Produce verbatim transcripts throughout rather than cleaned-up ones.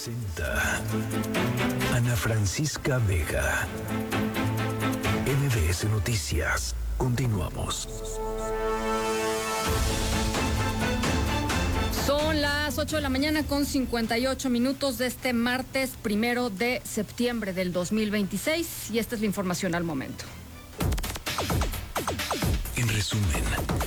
Presenta Ana Francisca Vega. M B S Noticias. Continuamos. Son las ocho de la mañana con cincuenta y ocho minutos de este martes primero de septiembre del dos mil veintiséis y esta es la información al momento. En resumen.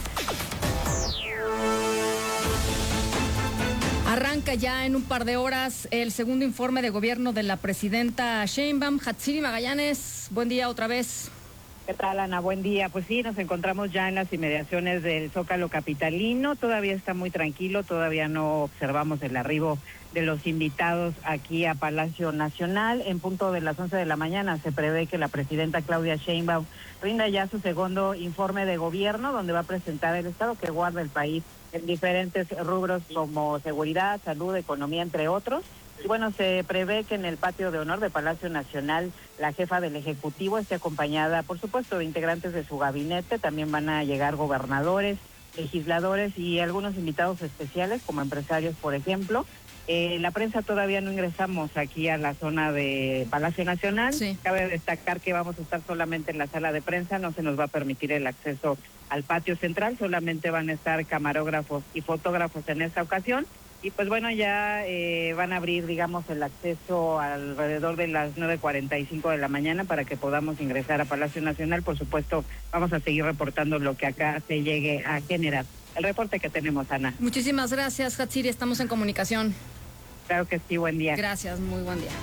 Arranca ya en un par de horas el segundo informe de gobierno de la presidenta Sheinbaum. Hatsiri Magallanes, buen día otra vez. ¿Qué tal, Ana? Buen día. Pues sí, nos encontramos ya en las inmediaciones del Zócalo capitalino. Todavía está muy tranquilo, todavía no observamos el arribo de los invitados aquí a Palacio Nacional. En punto de las once de la mañana se prevé que la presidenta Claudia Sheinbaum rinda ya su segundo informe de gobierno, donde va a presentar el estado que guarda el país en diferentes rubros como seguridad, salud, economía, entre otros. Y bueno, se prevé que en el patio de honor de Palacio Nacional la jefa del Ejecutivo esté acompañada, por supuesto, de integrantes de su gabinete. También van a llegar gobernadores, legisladores y algunos invitados especiales, como empresarios, por ejemplo. Eh, la prensa todavía no ingresamos aquí a la zona de Palacio Nacional. Sí. Cabe destacar que vamos a estar solamente en la sala de prensa, no se nos va a permitir el acceso al patio central, solamente van a estar camarógrafos y fotógrafos en esta ocasión. Y pues bueno, ya eh, van a abrir, digamos, el acceso alrededor de las nueve cuarenta y cinco de la mañana para que podamos ingresar a Palacio Nacional. Por supuesto, vamos a seguir reportando lo que acá se llegue a generar. El reporte que tenemos, Ana. Muchísimas gracias, Hatsiri, estamos en comunicación. Claro que sí, buen día. Gracias, muy buen día.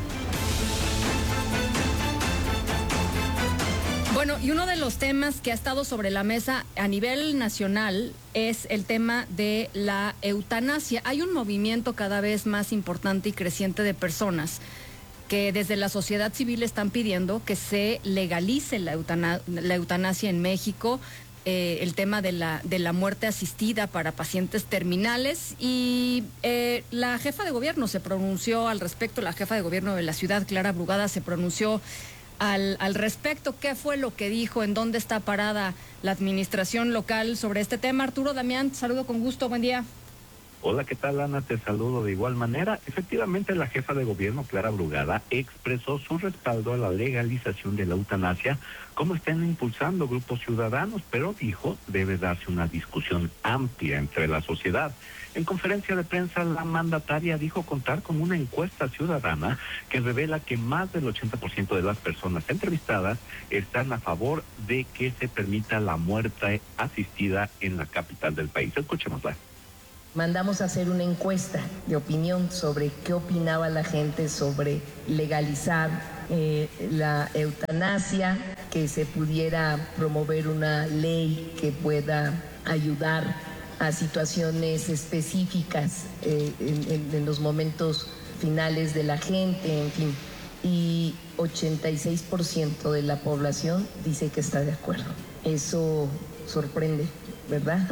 Bueno, y uno de los temas que ha estado sobre la mesa a nivel nacional es el tema de la eutanasia. Hay un movimiento cada vez más importante y creciente de personas que desde la sociedad civil están pidiendo que se legalice la, eutana, la eutanasia en México, eh, el tema de la, de la muerte asistida para pacientes terminales. Y eh, la jefa de gobierno se pronunció al respecto, la jefa de gobierno de la ciudad, Clara Brugada, se pronunció Al, al respecto. ¿Qué fue lo que dijo? ¿En dónde está parada la administración local sobre este tema? Arturo Damián, saludo con gusto, buen día. Hola, ¿qué tal, Ana? Te saludo de igual manera. Efectivamente, la jefa de gobierno, Clara Brugada, expresó su respaldo a la legalización de la eutanasia, como están impulsando grupos ciudadanos, pero dijo debe darse una discusión amplia entre la sociedad. En conferencia de prensa, la mandataria dijo contar con una encuesta ciudadana que revela que más del ochenta por ciento de las personas entrevistadas están a favor de que se permita la muerte asistida en la capital del país. Escuchémosla. Mandamos a hacer una encuesta de opinión sobre qué opinaba la gente sobre legalizar eh, la eutanasia, que se pudiera promover una ley que pueda ayudar a situaciones específicas eh, en, en, en los momentos finales de la gente, en fin. Y ochenta y seis por ciento de la población dice que está de acuerdo. Eso sorprende, ¿verdad?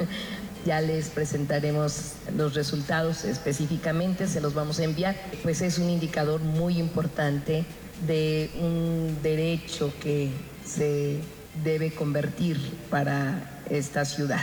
Ya les presentaremos los resultados específicamente, se los vamos a enviar. Pues es un indicador muy importante de un derecho que se debe convertir para esta ciudad.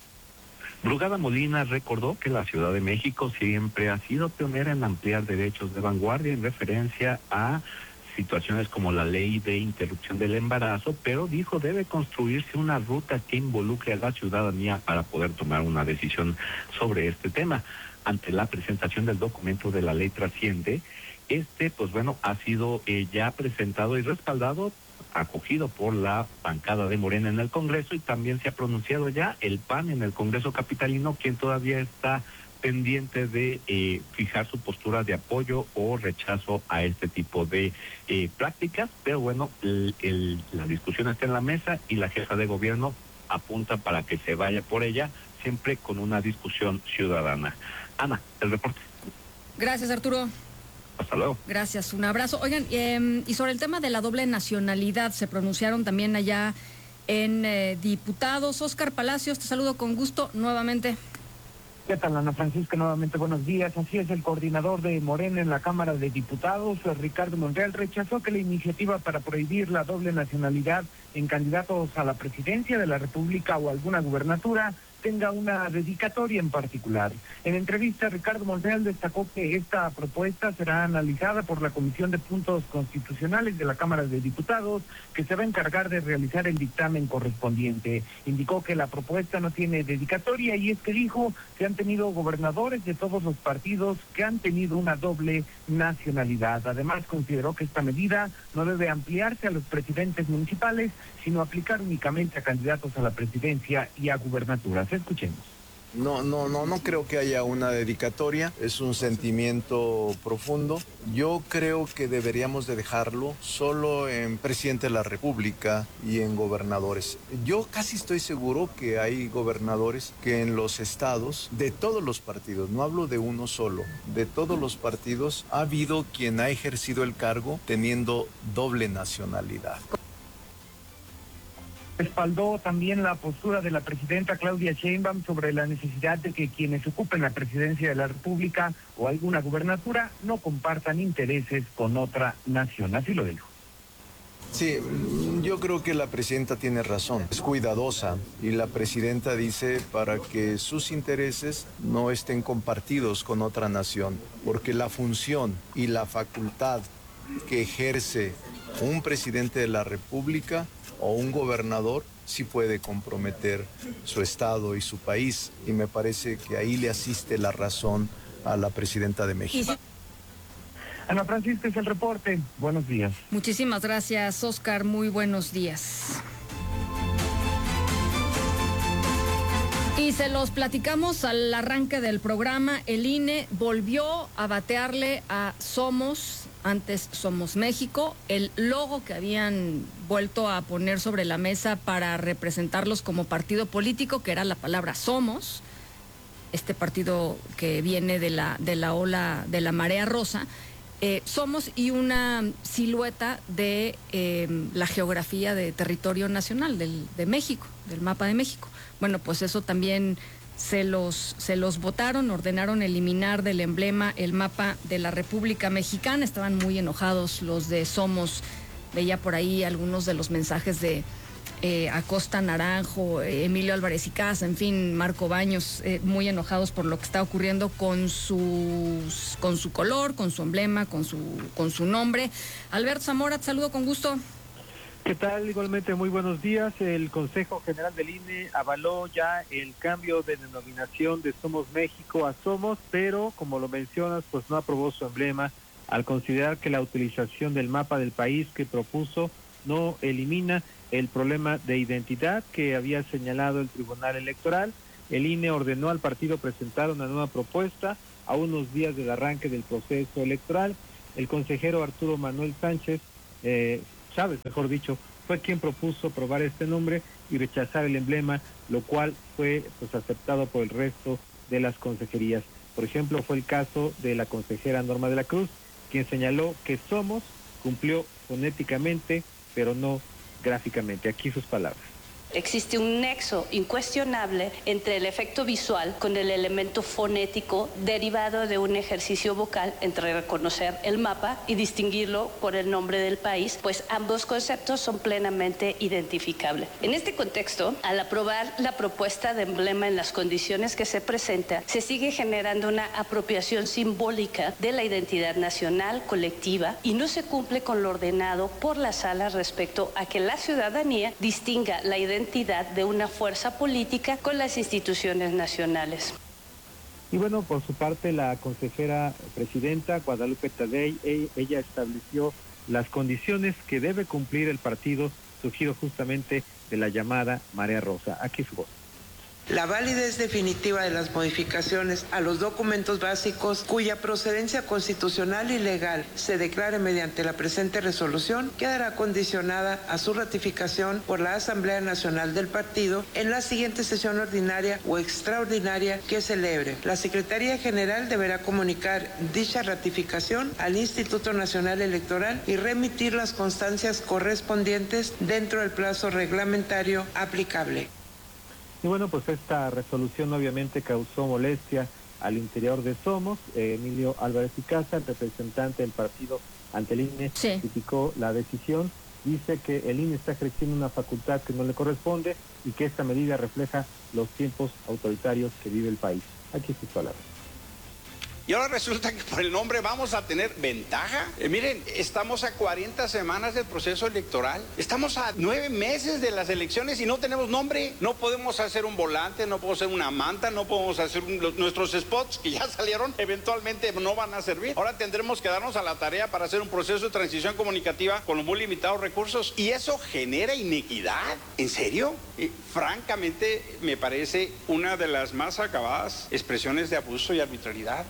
Brugada Molina recordó que la Ciudad de México siempre ha sido pionera en ampliar derechos de vanguardia en referencia a situaciones como la ley de interrupción del embarazo, pero dijo debe construirse una ruta que involucre a la ciudadanía para poder tomar una decisión sobre este tema. Ante la presentación del documento de la ley trasciende, este, pues bueno, ha sido eh, ya presentado y respaldado, acogido por la bancada de Morena en el Congreso, y también se ha pronunciado ya el P A N en el Congreso capitalino, quien todavía está pendiente de eh, fijar su postura de apoyo o rechazo a este tipo de eh, prácticas, pero bueno, el, el, la discusión está en la mesa y la jefa de gobierno apunta para que se vaya por ella, siempre con una discusión ciudadana. Ana, el reporte. Gracias, Arturo. Hasta luego. Gracias, un abrazo. Oigan, eh, y sobre el tema de la doble nacionalidad, se pronunciaron también allá en eh, diputados. Óscar Palacios, te saludo con gusto nuevamente. ¿Qué tal, Ana Francisca? Nuevamente buenos días. Así es, el coordinador de Morena en la Cámara de Diputados, Ricardo Monreal, rechazó que la iniciativa para prohibir la doble nacionalidad en candidatos a la presidencia de la República o alguna gubernatura tenga una dedicatoria en particular. En entrevista, Ricardo Monreal destacó que esta propuesta será analizada por la Comisión de Puntos Constitucionales de la Cámara de Diputados, que se va a encargar de realizar el dictamen correspondiente. Indicó que la propuesta no tiene dedicatoria y es que dijo que han tenido gobernadores de todos los partidos que han tenido una doble nacionalidad. Además, consideró que esta medida no debe ampliarse a los presidentes municipales, sino aplicar únicamente a candidatos a la presidencia y a gubernaturas. Escuchemos. No, no, no, no creo que haya una dedicatoria, es un sentimiento profundo. Yo creo que deberíamos de dejarlo solo en presidente de la República y en gobernadores. Yo casi estoy seguro que hay gobernadores que en los estados de todos los partidos, no hablo de uno solo, de todos los partidos, ha habido quien ha ejercido el cargo teniendo doble nacionalidad. Respaldó también la postura de la presidenta Claudia Sheinbaum sobre la necesidad de que quienes ocupen la presidencia de la República o alguna gubernatura no compartan intereses con otra nación. Así lo dijo. Sí, yo creo que la presidenta tiene razón, es cuidadosa y la presidenta dice para que sus intereses no estén compartidos con otra nación, porque la función y la facultad que ejerce un presidente de la República o un gobernador sí puede comprometer su estado y su país, y me parece que ahí le asiste la razón a la presidenta de México. Ana Francisca, es el reporte. Buenos días. Muchísimas gracias, Oscar. Muy buenos días. Y se los platicamos al arranque del programa. El I N E volvió a batearle a Somos, antes Somos México, el logo que habían vuelto a poner sobre la mesa para representarlos como partido político, que era la palabra Somos, este partido que viene de la, de la ola de la marea rosa. Eh, somos y una silueta de eh, la geografía de territorio nacional del, de México, del mapa de México. Bueno, pues eso también se los, se los votaron, ordenaron eliminar del emblema el mapa de la República Mexicana. Estaban muy enojados los de Somos. Veía por ahí algunos de los mensajes de eh, Acosta Naranjo, eh, Emilio Álvarez y Casa, en fin, Marco Baños, eh, muy enojados por lo que está ocurriendo con sus, con su color, con su emblema, con su, con su nombre. Alberto Zamora, te saludo con gusto. ¿Qué tal? Igualmente, muy buenos días. El Consejo General del I N E avaló ya el cambio de denominación de Somos México a Somos, pero como lo mencionas, pues no aprobó su emblema al considerar que la utilización del mapa del país que propuso no elimina el problema de identidad que había señalado el Tribunal Electoral. El I N E ordenó al partido presentar una nueva propuesta a unos días del arranque del proceso electoral. El consejero Arturo Manuel Sánchez eh, Chávez, mejor dicho, fue quien propuso aprobar este nombre y rechazar el emblema, lo cual fue pues aceptado por el resto de las consejerías. Por ejemplo, fue el caso de la consejera Norma de la Cruz, quien señaló que Somos cumplió fonéticamente, pero no gráficamente. Aquí sus palabras. Existe un nexo incuestionable entre el efecto visual con el elemento fonético derivado de un ejercicio vocal entre reconocer el mapa y distinguirlo por el nombre del país, pues ambos conceptos son plenamente identificables. En este contexto, al aprobar la propuesta de emblema en las condiciones que se presenta, se sigue generando una apropiación simbólica de la identidad nacional colectiva y no se cumple con lo ordenado por la sala respecto a que la ciudadanía distinga la identidad identidad de una fuerza política con las instituciones nacionales. Y bueno, por su parte, la consejera presidenta Guadalupe Tadei, ella estableció las condiciones que debe cumplir el partido surgido justamente de la llamada Marea Rosa. Aquí su voz. La validez definitiva de las modificaciones a los documentos básicos cuya procedencia constitucional y legal se declare mediante la presente resolución quedará condicionada a su ratificación por la Asamblea Nacional del Partido en la siguiente sesión ordinaria o extraordinaria que celebre. La Secretaría General deberá comunicar dicha ratificación al Instituto Nacional Electoral y remitir las constancias correspondientes dentro del plazo reglamentario aplicable. Y bueno, pues esta resolución obviamente causó molestia al interior de Somos. Eh, Emilio Álvarez y Casa, el representante del partido ante el I N E, sí. criticó la decisión dice que el I N E está ejerciendo una facultad que no le corresponde y que esta medida refleja los tiempos autoritarios que vive el país. Aquí está su palabra. Y ahora resulta que por el nombre vamos a tener ventaja. Eh, miren, estamos a cuarenta semanas del proceso electoral. Estamos a nueve meses de las elecciones y no tenemos nombre. No podemos hacer un volante, no podemos hacer una manta, no podemos hacer un, los, nuestros spots que ya salieron, eventualmente no van a servir. Ahora tendremos que darnos a la tarea para hacer un proceso de transición comunicativa con los muy limitados recursos. Y eso genera inequidad. ¿En serio? Eh, francamente, me parece una de las más acabadas expresiones de abuso y arbitrariedad.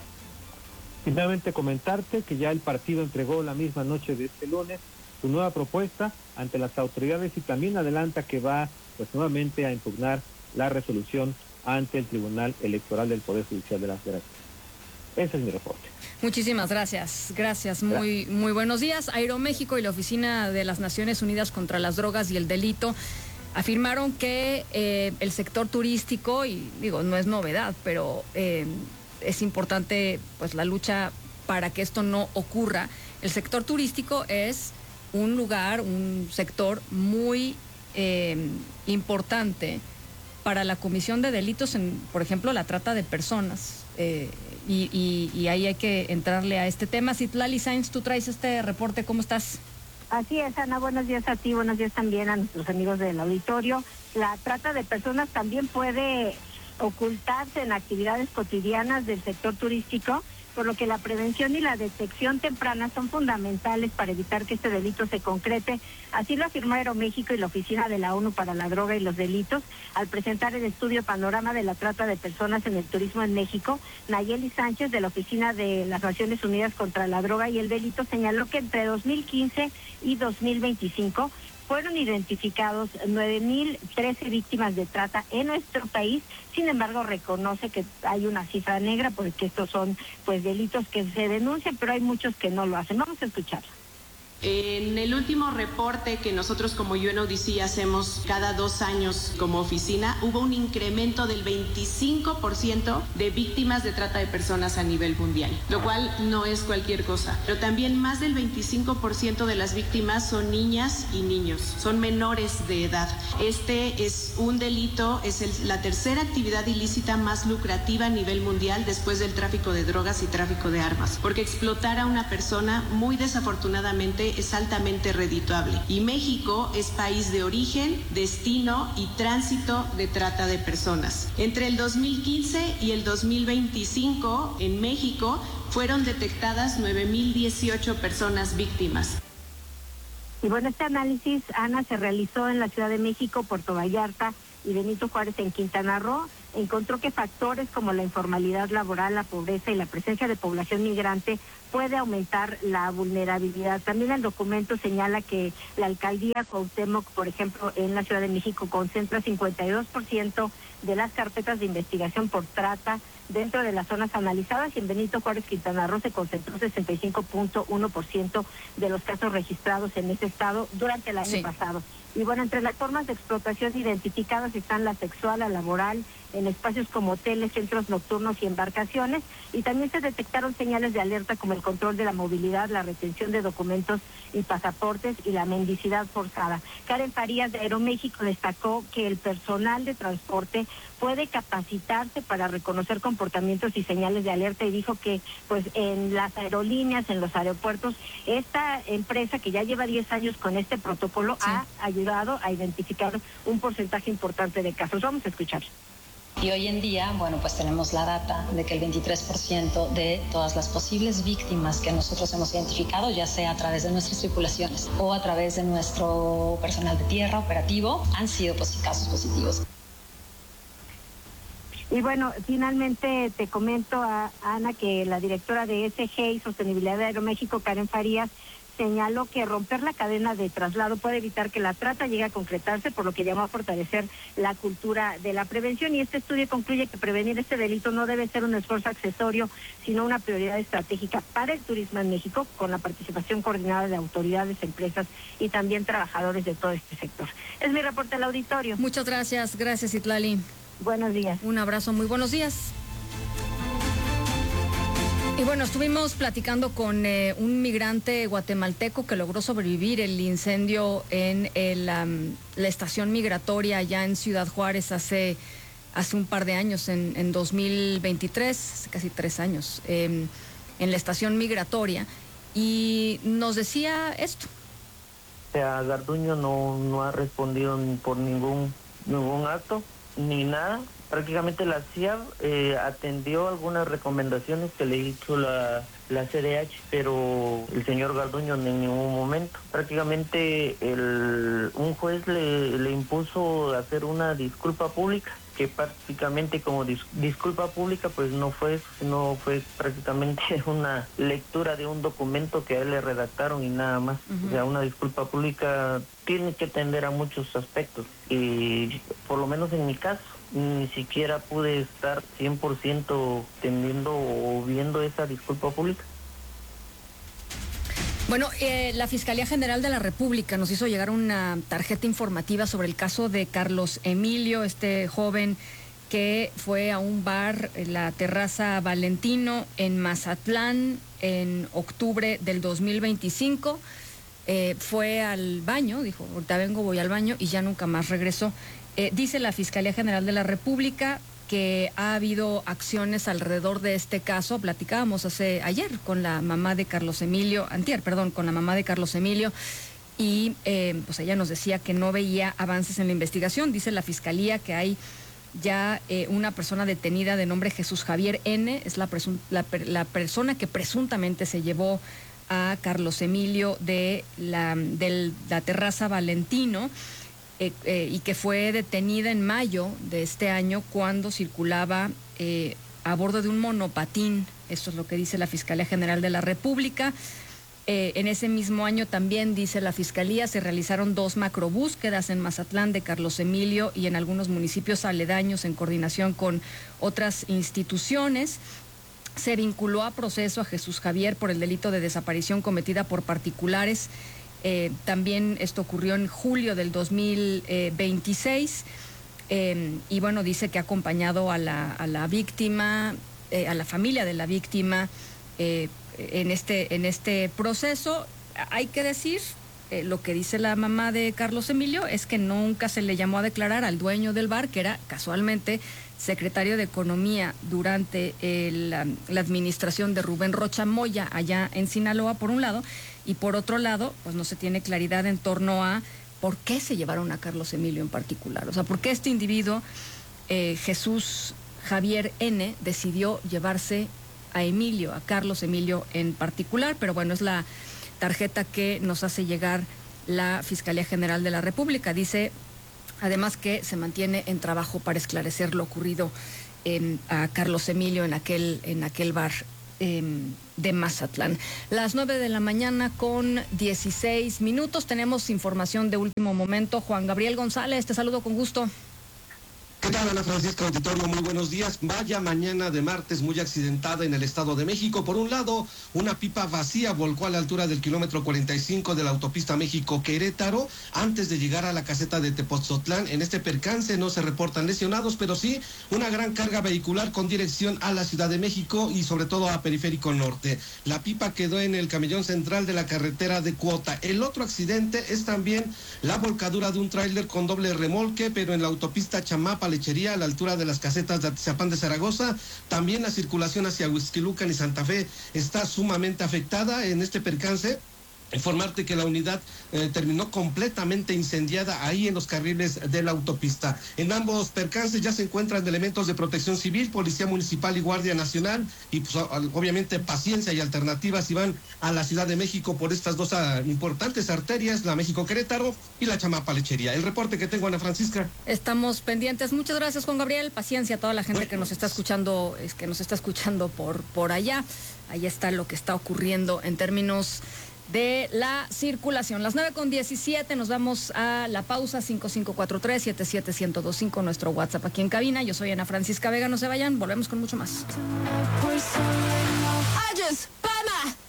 Finalmente comentarte que ya el partido entregó la misma noche de este lunes su nueva propuesta ante las autoridades y también adelanta que va pues nuevamente a impugnar la resolución ante el Tribunal Electoral del Poder Judicial de la Federación. Ese es mi reporte. Muchísimas gracias, gracias, muy, muy buenos días. Aeroméxico y la Oficina de las Naciones Unidas contra las Drogas y el Delito afirmaron que eh, el sector turístico, y digo, no es novedad, pero... Eh, es importante pues la lucha para que esto no ocurra. El sector turístico es un lugar, un sector muy eh, importante para la comisión de delitos en, por ejemplo, la trata de personas. Eh, y, y, y ahí hay que entrarle a este tema. Citlali Sainz, tú traes este reporte, ¿cómo estás? Así es, Ana, buenos días a ti, buenos días también a nuestros amigos del auditorio. La trata de personas también puede ocultarse en actividades cotidianas del sector turístico, por lo que la prevención y la detección temprana son fundamentales para evitar que este delito se concrete. Así lo afirmó Aeroméxico y la Oficina de la ONU para la Droga y los Delitos al presentar el estudio Panorama de la Trata de Personas en el Turismo en México. Nayeli Sánchez, de la Oficina de las Naciones Unidas contra la Droga y el Delito, señaló que entre dos mil quince y dos mil veinticinco fueron identificados nueve mil trece víctimas de trata en nuestro país. Sin embargo, reconoce que hay una cifra negra porque estos son pues delitos que se denuncian, pero hay muchos que no lo hacen. Vamos a escucharlo. En el último reporte que nosotros como U N O D C hacemos cada dos años como oficina, hubo un incremento del veinticinco por ciento de víctimas de trata de personas a nivel mundial, lo cual no es cualquier cosa. Pero también más del veinticinco por ciento de las víctimas son niñas y niños, son menores de edad. Este es un delito, es el, la tercera actividad ilícita más lucrativa a nivel mundial después del tráfico de drogas y tráfico de armas, porque explotar a una persona muy desafortunadamente es altamente redituable. Y México es país de origen, destino y tránsito de trata de personas. Entre el dos mil quince y el dos mil veinticinco, en México, fueron detectadas nueve mil dieciocho personas víctimas. Y bueno, este análisis, Ana, se realizó en la Ciudad de México, Puerto Vallarta y Benito Juárez en Quintana Roo. Encontró que factores como la informalidad laboral, la pobreza y la presencia de población migrante puede aumentar la vulnerabilidad. También el documento señala que la alcaldía Cuauhtémoc, por ejemplo, en la Ciudad de México, concentra cincuenta y dos por ciento de las carpetas de investigación por trata dentro de las zonas analizadas, y en Benito Juárez, Quintana Roo, se concentró sesenta y cinco punto uno por ciento de los casos registrados en ese estado durante el año sí. pasado. Y bueno, entre las formas de explotación identificadas están la sexual, la laboral, en espacios como hoteles, centros nocturnos y embarcaciones, y también se detectaron señales de alerta como el control de la movilidad, la retención de documentos y pasaportes y la mendicidad forzada. Karen Farías, de Aeroméxico, destacó que el personal de transporte puede capacitarse para reconocer comportamientos y señales de alerta, y dijo que pues en las aerolíneas, en los aeropuertos, esta empresa que ya lleva diez años con este protocolo sí. ha ayudado a identificar un porcentaje importante de casos. Vamos a escuchar. Y hoy en día, bueno, pues tenemos la data de que el veintitrés por ciento de todas las posibles víctimas que nosotros hemos identificado, ya sea a través de nuestras tripulaciones o a través de nuestro personal de tierra operativo, han sido pues, casos positivos. Y bueno, finalmente te comento, a Ana, que la directora de E S G y Sostenibilidad de Aeroméxico, Karen Farías, señaló que romper la cadena de traslado puede evitar que la trata llegue a concretarse, por lo que llamó a fortalecer la cultura de la prevención. Y este estudio concluye que prevenir este delito no debe ser un esfuerzo accesorio, sino una prioridad estratégica para el turismo en México, con la participación coordinada de autoridades, empresas y también trabajadores de todo este sector. Es mi reporte al auditorio. Muchas gracias, gracias Citlali. Buenos días. Un abrazo, muy buenos días. Y bueno, estuvimos platicando con eh, un migrante guatemalteco que logró sobrevivir el incendio en el, um, la estación migratoria allá en Ciudad Juárez hace, hace un par de años, en, en dos mil veintitrés, hace casi tres años, eh, en la estación migratoria, y nos decía esto. O sea, Garduño no, no ha respondido ni por ningún, ningún acto, ni nada. Prácticamente la C I A B eh, atendió algunas recomendaciones que le hizo la, la C D H, pero el señor Garduño en ningún momento. Prácticamente el, un juez le, le impuso hacer una disculpa pública, que prácticamente como dis, disculpa pública pues no fue, no fue prácticamente una lectura de un documento que a él le redactaron y nada más. Uh-huh. O sea, una disculpa pública tiene que atender a muchos aspectos y por lo menos en mi caso ni siquiera pude estar cien por ciento teniendo o viendo esa disculpa pública. Bueno, eh, la Fiscalía General de la República nos hizo llegar una tarjeta informativa sobre el caso de Carlos Emilio, este joven que fue a un bar, la Terraza Valentino, en Mazatlán, en octubre del dos mil veinticinco. Eh, fue al baño, dijo, ahorita vengo, voy al baño, y ya nunca más regresó. Eh, dice la Fiscalía General de la República que ha habido acciones alrededor de este caso. Platicábamos hace ayer con la mamá de Carlos Emilio, antier, perdón, con la mamá de Carlos Emilio, y eh, pues ella nos decía que no veía avances en la investigación. Dice la Fiscalía que hay ya eh, una persona detenida de nombre Jesús Javier N., es la, presun- la, la persona que presuntamente se llevó a Carlos Emilio de la, de la Terraza Valentino, Eh, eh, y que fue detenida en mayo de este año cuando circulaba eh, a bordo de un monopatín. Esto es lo que dice la Fiscalía General de la República. Eh, en ese mismo año también, dice la Fiscalía, se realizaron dos macrobúsquedas en Mazatlán de Carlos Emilio y en algunos municipios aledaños en coordinación con otras instituciones. Se vinculó a proceso a Jesús Javier por el delito de desaparición cometida por particulares. Eh, también esto ocurrió en julio del dos mil veintiséis, eh, y bueno, dice que ha acompañado a la, a la víctima, eh, a la familia de la víctima eh, en, este, en este proceso. Hay que decir, eh, lo que dice la mamá de Carlos Emilio es que nunca se le llamó a declarar al dueño del bar, que era casualmente secretario de Economía durante el, la, la administración de Rubén Rocha Moya allá en Sinaloa, por un lado, y por otro lado, pues no se tiene claridad en torno a por qué se llevaron a Carlos Emilio en particular. O sea, por qué este individuo, eh, Jesús Javier N., decidió llevarse a Emilio, a Carlos Emilio en particular. Pero bueno, es la tarjeta que nos hace llegar la Fiscalía General de la República. Dice además que se mantiene en trabajo para esclarecer lo ocurrido eh, a Carlos Emilio en aquel, en aquel bar Eh, de Mazatlán. Las nueve de la mañana con dieciséis minutos. Tenemos información de último momento. Juan Gabriel González, te saludo con gusto. ¿Qué tal, Ana Francisca Auditorio? Muy buenos días. Vaya mañana de martes muy accidentada en el Estado de México. Por un lado, una pipa vacía volcó a la altura del kilómetro cuarenta y cinco de la autopista México-Querétaro antes de llegar a la caseta de Tepoztlán. En este percance no se reportan lesionados, pero sí una gran carga vehicular con dirección a la Ciudad de México y sobre todo a Periférico Norte. La pipa quedó en el camellón central de la carretera de Cuota. El otro accidente es también la volcadura de un tráiler con doble remolque, pero en la autopista Chamapa Lechería, a la altura de las casetas de Atizapán de Zaragoza. También la circulación hacia Huixquilucan y Santa Fe está sumamente afectada en este percance. Informarte que la unidad eh, terminó completamente incendiada ahí en los carriles de la autopista. En ambos percances ya se encuentran elementos de protección civil, policía municipal y guardia nacional, y pues obviamente paciencia y alternativas si van a la Ciudad de México por estas dos uh, importantes arterias, la México-Querétaro y la Chamapa Lechería. El reporte que tengo, Ana Francisca. Estamos pendientes. Muchas gracias, Juan Gabriel. Paciencia a toda la gente bueno, que nos está escuchando, es que nos está escuchando por, por allá. Ahí está lo que está ocurriendo en términos de la circulación. Las nueve con diecisiete, nos vamos a la pausa. Cinco cinco cuatro tres, siete siete uno cero dos cinco, nuestro WhatsApp aquí en cabina. Yo soy Ana Francisca Vega, no se vayan, volvemos con mucho más.